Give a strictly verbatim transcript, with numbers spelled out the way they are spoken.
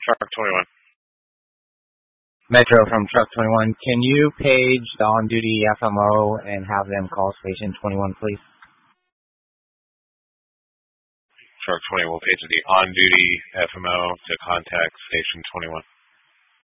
Truck twenty-one. Metro from Truck twenty-one. Can you page the on-duty F M O and have them call Station twenty-one, please? Truck twenty will page the on-duty F M O to contact Station twenty-one.